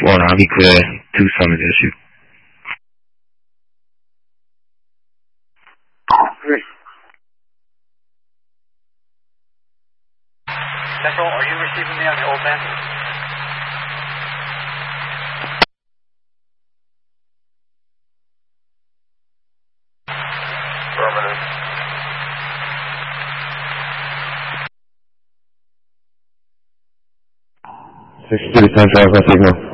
4 Navicle 2 summons issue. Central, are you receiving me on the old band? Affirmative. 63 Central, Alpha Signal.